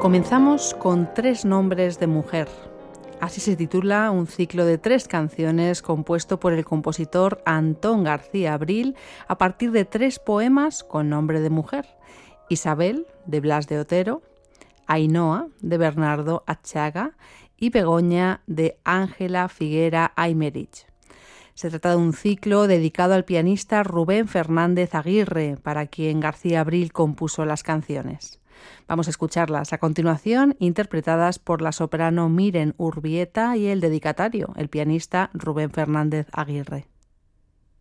Comenzamos con 3 nombres de mujer. Así se titula un ciclo de 3 canciones compuesto por el compositor Antón García Abril a partir de 3 poemas con nombre de mujer. Isabel, de Blas de Otero, Ainhoa, de Bernardo Achaga y Begoña, de Ángela Figuera Aymerich. Se trata de un ciclo dedicado al pianista Rubén Fernández Aguirre, para quien García Abril compuso las canciones. Vamos a escucharlas a continuación, interpretadas por la soprano Miren Urbieta y el dedicatario, el pianista Rubén Fernández Aguirre.